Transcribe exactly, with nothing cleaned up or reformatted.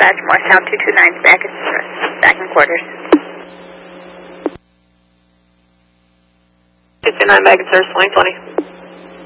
dispatch, Morristown two two nine, back in, back in quarters. two two nine, back in service, twenty twenty.